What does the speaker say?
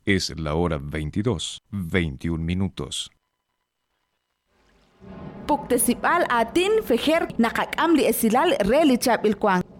Es la hora 22:21. Puktesipal atin fejer nakakam li esilal reli chap ilkwang.